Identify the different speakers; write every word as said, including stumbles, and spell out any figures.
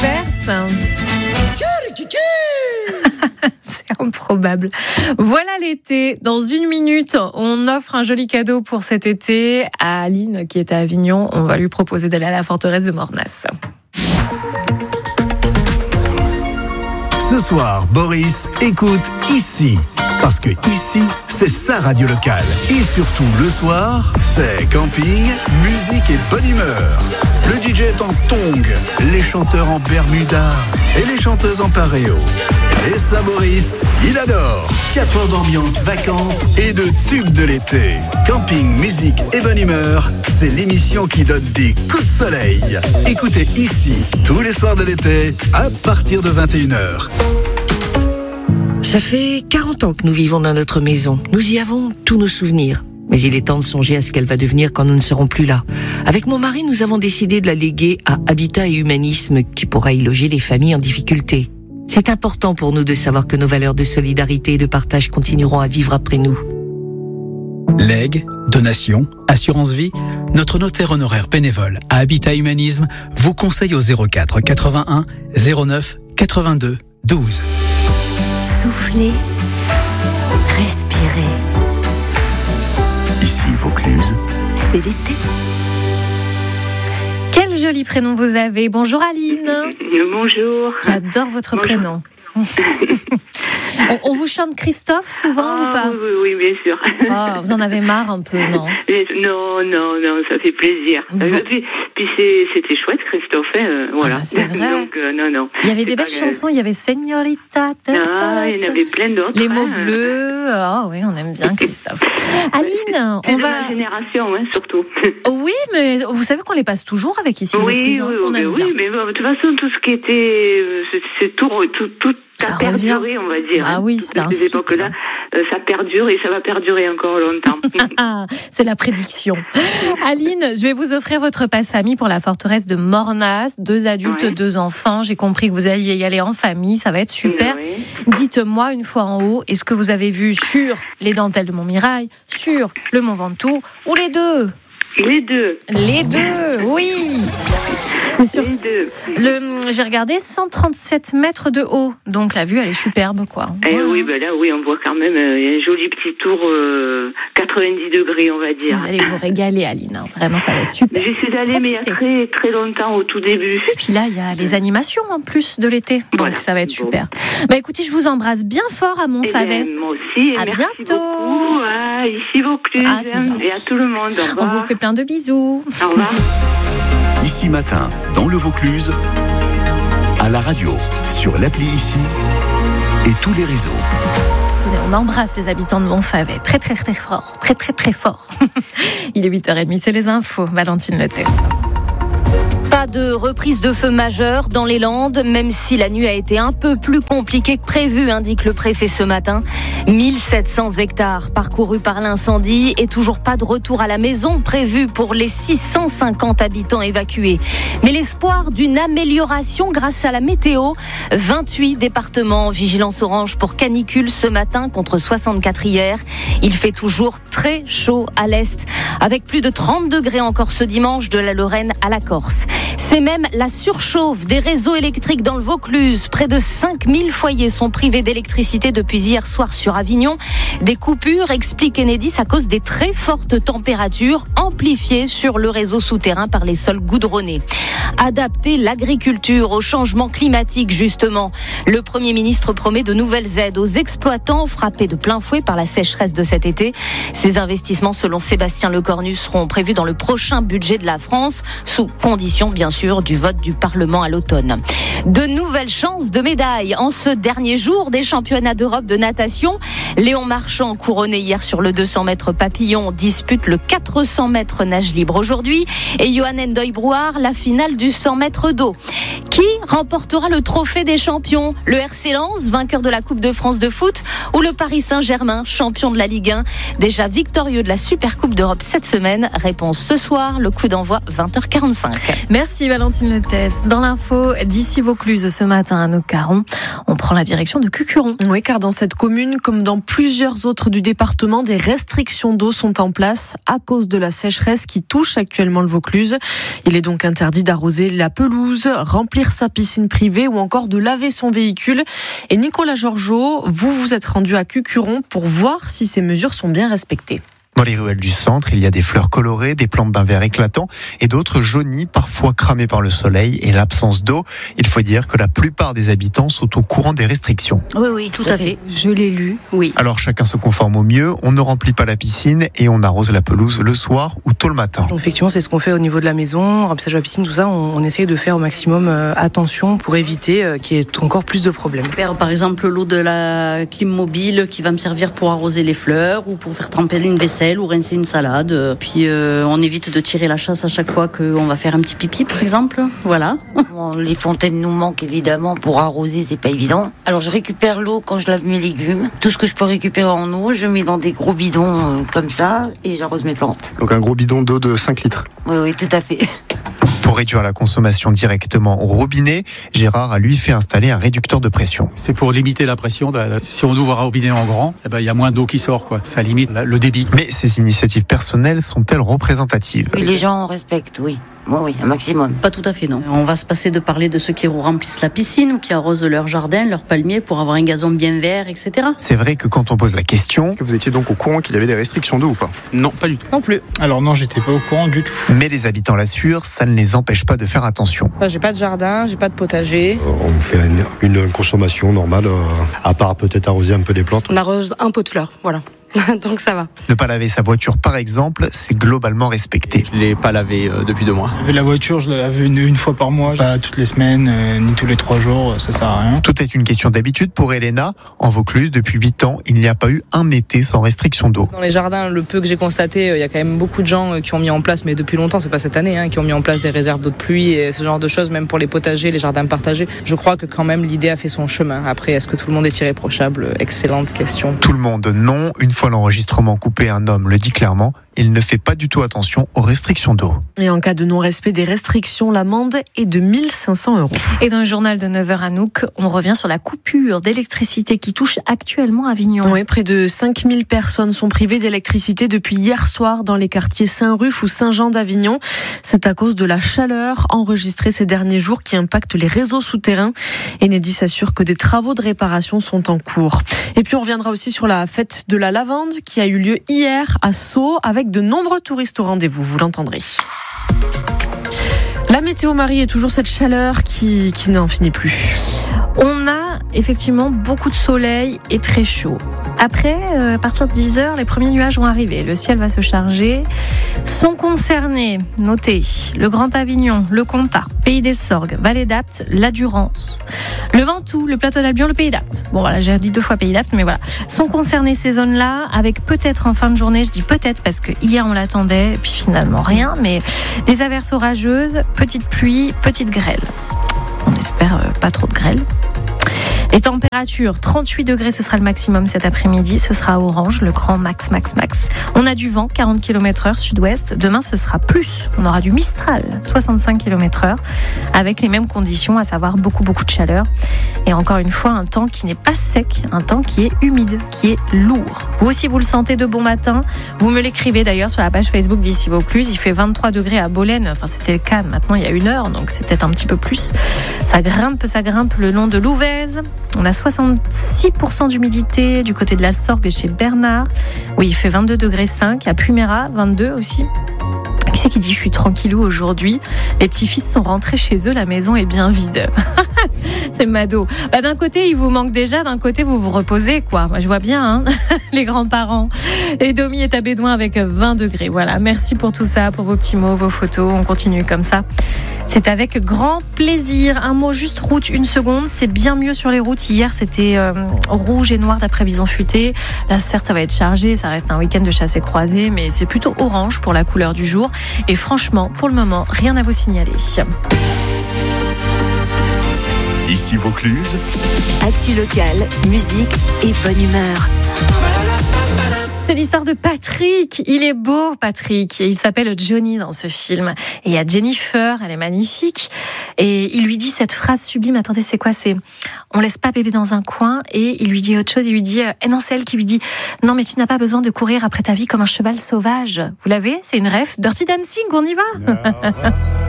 Speaker 1: ouverte. C'est improbable. Voilà l'été. Dans une minute, on offre un joli cadeau pour cet été à Aline qui est à Avignon. On va lui proposer d'aller à la forteresse de Mornas.
Speaker 2: Ce soir, Boris écoute ici. Parce que ici, c'est sa radio locale. Et surtout, le soir, c'est camping, musique et bonne humeur. Le D J est en tongs, les chanteurs en bermuda et les chanteuses en paréo. Et ça, Boris, il adore. quatre heures d'ambiance, vacances et de tubes de l'été. Camping, musique et bonne humeur, c'est l'émission qui donne des coups de soleil. Écoutez ici, tous les soirs de l'été, à partir de vingt et une heures.
Speaker 3: Ça fait quarante ans que nous vivons dans notre maison. Nous y avons tous nos souvenirs. Mais il est temps de songer à ce qu'elle va devenir quand nous ne serons plus là. Avec mon mari, nous avons décidé de la léguer à Habitat et Humanisme, qui pourra y loger les familles en difficulté. C'est important pour nous de savoir que nos valeurs de solidarité et de partage continueront à vivre après nous.
Speaker 4: Legs, donations, assurance vie, notre notaire honoraire bénévole à Habitat Humanisme vous conseille au zéro quatre quatre-vingt-un zéro neuf quatre-vingt-deux douze.
Speaker 5: Soufflez, respirez.
Speaker 2: Ici, Vaucluse.
Speaker 5: C'est l'été.
Speaker 1: Quel joli prénom vous avez. Bonjour Aline.
Speaker 6: Bonjour.
Speaker 1: J'adore votre
Speaker 6: Bonjour.
Speaker 1: prénom. on, on vous chante Christophe souvent
Speaker 6: ah,
Speaker 1: ou pas?
Speaker 6: Oui, oui, bien sûr.
Speaker 1: Oh, vous en avez marre un peu, non?
Speaker 6: Non, non, non, ça fait plaisir.
Speaker 1: Bon.
Speaker 6: Puis, puis c'est, c'était chouette, Christophe. Hein, voilà.
Speaker 1: Ah bah, c'est vrai.
Speaker 6: Donc, euh, non, non.
Speaker 1: Il y avait
Speaker 6: C'est
Speaker 1: des belles
Speaker 6: pas
Speaker 1: chansons, il y avait Señorita. ta, ta,
Speaker 6: Ah, il y en avait plein d'autres.
Speaker 1: Les mots
Speaker 6: hein.
Speaker 1: bleus. Ah oui, on aime bien Christophe. Aline,
Speaker 6: C'est
Speaker 1: on
Speaker 6: de
Speaker 1: va.
Speaker 6: ma génération, hein, surtout.
Speaker 1: Oui, mais vous savez qu'on les passe toujours avec ici.
Speaker 6: Oui, oui,
Speaker 1: Vaucluse,
Speaker 6: oui,
Speaker 1: on aime
Speaker 6: oui,
Speaker 1: bien.
Speaker 6: mais bon, de toute façon, tout ce qui était, euh, c'est, c'est tout, tout, tout
Speaker 1: Ça
Speaker 6: a perduré,
Speaker 1: revient.
Speaker 6: on va dire.
Speaker 1: Ah
Speaker 6: hein.
Speaker 1: oui,
Speaker 6: Toutes
Speaker 1: c'est un
Speaker 6: ces
Speaker 1: cycle.
Speaker 6: époques-là, euh, ça perdure et ça va perdurer encore longtemps.
Speaker 1: Ah, c'est la prédiction. Aline, je vais vous offrir votre passe-famille pour la forteresse de Mornas. Deux adultes,
Speaker 6: Ouais.
Speaker 1: deux enfants. J'ai compris que vous alliez y aller en famille. Ça va être super.
Speaker 6: Oui.
Speaker 1: Dites-moi une fois en haut, est-ce que vous avez vu sur les dentelles de Montmirail, sur le Mont Ventoux ou les deux?
Speaker 6: Les deux.
Speaker 1: Les deux, oui. C'est sur
Speaker 6: Les deux.
Speaker 1: le. J'ai regardé cent trente-sept mètres de haut, donc la vue elle est superbe quoi.
Speaker 6: Eh
Speaker 1: Voilà.
Speaker 6: oui, ben là, oui, on voit quand même euh, un joli petit tour euh, quatre-vingt-dix degrés, on va dire.
Speaker 1: Vous allez vous régaler, Aline. hein. Vraiment, ça va être super.
Speaker 6: J'y suis allée, mais il y a
Speaker 1: Profitez.
Speaker 6: très, très longtemps, au tout début.
Speaker 1: Et puis là, il y a les animations en plus de l'été, donc
Speaker 6: Voilà.
Speaker 1: ça va être
Speaker 6: Bon.
Speaker 1: super. Bah écoutez, je vous embrasse bien fort à
Speaker 6: Eh
Speaker 1: Montfavet.
Speaker 6: bien, moi aussi. Et
Speaker 1: À
Speaker 6: merci
Speaker 1: bientôt.
Speaker 6: beaucoup. Ah, ici, Vaucluse.
Speaker 1: Ah, c'est
Speaker 6: hein,
Speaker 1: gentil.
Speaker 6: et à tout le monde. Au
Speaker 1: On
Speaker 6: revoir.
Speaker 1: vous fait plein de bisous.
Speaker 6: Au revoir.
Speaker 2: Ici matin, dans le Vaucluse, à la radio, sur l'appli Ici et tous les réseaux.
Speaker 1: Tenez, on embrasse les habitants de Montfavet. Très, très, très fort. Très, très, très fort. Il est huit heures trente, c'est les infos. Valentine Lettès.
Speaker 7: Pas de reprise de feu majeure dans les Landes, même si la nuit a été un peu plus compliquée que prévu, indique le préfet ce matin. mille sept cents hectares parcourus par l'incendie et toujours pas de retour à la maison prévu pour les six cent cinquante habitants évacués. Mais l'espoir d'une amélioration grâce à la météo. vingt-huit départements en vigilance orange pour canicule ce matin contre soixante-quatre hier. Il fait toujours très chaud à l'est, avec plus de trente degrés encore ce dimanche de la Lorraine à la Corse. C'est même la surchauffe des réseaux électriques dans le Vaucluse. Près de cinq mille foyers sont privés d'électricité depuis hier soir sur Avignon. Des coupures, explique Enedis, à cause des très fortes températures amplifiées sur le réseau souterrain par les sols goudronnés. Adapter l'agriculture au changement climatique, justement. Le Premier ministre promet de nouvelles aides aux exploitants frappés de plein fouet par la sécheresse de cet été. Ces investissements, selon Sébastien Lecornu, seront prévus dans le prochain budget de la France, sous condition, bien sûr, du vote du Parlement à l'automne. De nouvelles chances de médailles en ce dernier jour des championnats d'Europe de natation. Léon Marchand, couronné hier sur le deux cents mètres papillon, dispute le quatre cents mètres nage libre aujourd'hui. Et Johan Endoy-Brouard, la finale du cent mètres d'eau. Qui remportera le trophée des champions? Le R C Lens, vainqueur de la Coupe de France de foot, ou le Paris Saint-Germain, champion de la Ligue un, déjà victorieux de la Super Coupe d'Europe cette semaine? Réponse ce soir, le coup d'envoi vingt heures quarante-cinq.
Speaker 1: Merci Valentine Lettès. Dans l'info, d'ici Vaucluse ce matin à Noc-Caron. On prend la direction de Cucuron.
Speaker 8: Oui, car dans cette commune, comme dans plusieurs autres du département, des restrictions d'eau sont en place à cause de la sécheresse qui touche actuellement le Vaucluse. Il est donc interdit d'arroser la pelouse, remplir sa piscine privée ou encore de laver son véhicule. Et Nicolas Georgeot, vous vous êtes rendu à Cucuron pour voir si ces mesures sont bien respectées.
Speaker 9: Dans les ruelles du centre, il y a des fleurs colorées, des plantes d'un vert éclatant et d'autres jaunies, parfois cramées par le soleil et l'absence d'eau. Il faut dire que la plupart des habitants sont au courant des restrictions.
Speaker 5: Oui, oui, tout, tout à fait. fait.
Speaker 8: Je l'ai lu, oui.
Speaker 9: Alors chacun se conforme au mieux, on ne remplit pas la piscine et on arrose la pelouse le soir ou tôt le matin.
Speaker 10: Donc, effectivement, c'est ce qu'on fait au niveau de la maison, remplissage de la piscine, tout ça. On, on essaye de faire au maximum euh, attention pour éviter euh, qu'il y ait encore plus de problèmes.
Speaker 11: Par exemple, l'eau de la clim mobile qui va me servir pour arroser les fleurs ou pour faire tremper une vaisselle ou rincer une salade. Puis euh, on évite de tirer la chasse à chaque fois qu'on va faire un petit pipi, par exemple. Voilà.
Speaker 12: Bon, les fontaines nous manquent évidemment. Pour arroser, c'est pas évident. Alors je récupère l'eau quand je lave mes légumes. Tout ce que je peux récupérer en eau, je mets dans des gros bidons euh, comme ça et j'arrose mes plantes.
Speaker 13: Donc un gros bidon d'eau de cinq litres.
Speaker 12: Oui, oui, tout à fait.
Speaker 9: Pour réduire la consommation directement au robinet, Gérard a lui fait installer un réducteur de pression.
Speaker 14: C'est pour limiter la pression. Si on ouvre un robinet en grand, eh ben, il y a moins d'eau qui sort, quoi. Ça limite le débit.
Speaker 9: Mais ces initiatives personnelles sont-elles représentatives ?
Speaker 12: Oui, les gens respectent, oui. Oui, oui, un maximum.
Speaker 11: Pas tout à fait, non. On va se passer de parler de ceux qui remplissent la piscine ou qui arrosent leur jardin, leur palmier pour avoir un gazon bien vert, et cetera.
Speaker 9: C'est vrai que quand on pose la question...
Speaker 13: Est-ce que vous étiez donc au courant qu'il y avait des restrictions d'eau ou pas ?
Speaker 14: Non, pas du tout.
Speaker 10: Non plus.
Speaker 15: Alors non, j'étais pas au courant du tout.
Speaker 9: Mais les habitants l'assurent, ça ne les empêche pas de faire attention.
Speaker 10: Enfin, j'ai pas de jardin, j'ai pas de potager.
Speaker 13: Euh, on fait une, une consommation normale, euh, à part peut-être arroser un peu des plantes.
Speaker 8: On arrose un pot de fleurs, voilà. Donc ça va.
Speaker 9: Ne pas laver sa voiture, par exemple, c'est globalement respecté.
Speaker 16: Je ne l'ai pas lavé euh, depuis deux mois.
Speaker 15: La voiture, je la lave une, une fois par mois, pas toutes les semaines, euh, ni tous les trois jours, ça sert à rien.
Speaker 9: Tout est une question d'habitude pour Elena. En Vaucluse, depuis huit ans, il n'y a pas eu un été sans restriction d'eau.
Speaker 10: Dans les jardins, le peu que j'ai constaté, il y a quand même beaucoup de gens qui ont mis en place, mais depuis longtemps, c'est pas cette année, hein, qui ont mis en place des réserves d'eau de pluie et ce genre de choses, même pour les potagers, les jardins partagés. Je crois que quand même l'idée a fait son chemin. Après, est-ce que tout le monde est irréprochable ? Excellente question.
Speaker 9: Tout le monde, non. Une fois l'enregistrement coupé, un homme le dit clairement, il ne fait pas du tout attention aux restrictions d'eau.
Speaker 8: Et en cas de non-respect des restrictions, l'amende est de mille cinq cents euros.
Speaker 1: Et dans le journal de neuf heures à Nouk, on revient sur la coupure d'électricité qui touche actuellement Avignon.
Speaker 8: Oui, près de cinq mille personnes sont privées d'électricité depuis hier soir dans les quartiers Saint-Ruf ou Saint-Jean d'Avignon. C'est à cause de la chaleur enregistrée ces derniers jours qui impacte les réseaux souterrains. Enedis assure que des travaux de réparation sont en cours. Et puis on reviendra aussi sur la fête de la lavande qui a eu lieu hier à Sceaux avec de nombreux touristes au rendez-vous, vous l'entendrez. La météo, Marie, est toujours cette chaleur qui, qui n'en finit plus.
Speaker 1: On a effectivement beaucoup de soleil et très chaud. Après, euh, à partir de dix heures, les premiers nuages vont arriver. Le ciel va se charger. Sont concernés, notez, le Grand Avignon, le Comtat, Pays des Sorgues, Vallée d'Apt, la Durance, le Ventoux, le Plateau d'Albion, le Pays d'Apt. Bon voilà, j'ai dit deux fois Pays d'Apt, mais voilà. Sont concernées ces zones-là avec peut-être en fin de journée, je dis peut-être parce que hier on l'attendait, et puis finalement rien, mais des averses orageuses, petite pluie, petite grêle. On espère euh, pas trop de grêle. Les températures, trente-huit degrés, ce sera le maximum cet après-midi. Ce sera orange, le grand max, max, max. On a du vent, quarante kilomètres heure sud-ouest. Demain, ce sera plus. On aura du Mistral, soixante-cinq kilomètres heure, avec les mêmes conditions, à savoir beaucoup, beaucoup de chaleur. Et encore une fois, un temps qui n'est pas sec, un temps qui est humide, qui est lourd. Vous aussi, vous le sentez de bon matin. Vous me l'écrivez d'ailleurs sur la page Facebook d'Ici Vaucluse. Il fait vingt-trois degrés à Bolène. Enfin, c'était le cas maintenant il y a une heure, donc c'est peut-être un petit peu plus. Ça grimpe, ça grimpe le long de l'Ouvèze. On a soixante-six pour cent d'humidité du côté de la Sorgue chez Bernard. Oui, il fait vingt-deux degrés cinq. À Puméra, vingt-deux aussi. Qui c'est qui dit je suis tranquillou aujourd'hui ? Les petits-fils sont rentrés chez eux, la maison est bien vide. C'est Mado. Bah, d'un côté, il vous manque déjà, d'un côté, vous vous reposez, quoi. Moi, je vois bien, hein, les grands-parents. Et Domi est à Bédouin avec vingt degrés. Voilà. Merci pour tout ça, pour vos petits mots, vos photos. On continue comme ça. C'est avec grand plaisir. Un mot juste route, une seconde. C'est bien mieux sur les routes. Hier, c'était euh, rouge et noir d'après Bison Futé. Là, certes, ça va être chargé. Ça reste un week-end de chasse et croisée, mais c'est plutôt orange pour la couleur du jour. Et franchement, pour le moment, rien à vous signaler.
Speaker 2: Ici Vaucluse.
Speaker 5: Actu locale, musique et bonne humeur.
Speaker 1: C'est l'histoire de Patrick. Il est beau, Patrick. Et il s'appelle Johnny dans ce film. Et il y a Jennifer, elle est magnifique. Et il lui dit cette phrase sublime, attendez, c'est quoi? C'est on laisse pas bébé dans un coin. Et il lui dit autre chose, il lui dit, et non, c'est elle qui lui dit, non, mais tu n'as pas besoin de courir après ta vie comme un cheval sauvage. Vous l'avez? C'est une ref. Dirty Dancing, on y va.